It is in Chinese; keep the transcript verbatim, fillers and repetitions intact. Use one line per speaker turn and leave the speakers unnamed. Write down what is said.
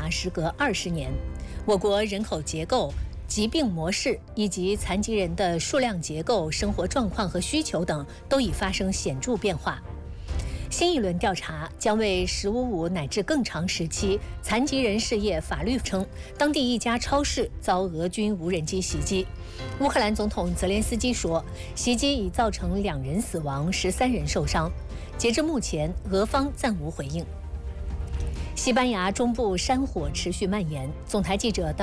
牙时隔二十年，我国人口结构、疾病模式以及残疾人的数量结构、生活状况和需求等都已发生显著变化。新一轮调查将为“十五五”乃至更长时期残疾人事业法律称，当地一家超市遭俄军无人机袭击。乌克兰总统泽连斯基说，袭击已造成两人死亡、十三人受伤。截至目前，俄方暂无回应。西班牙中部山火持续蔓延，总台记者当。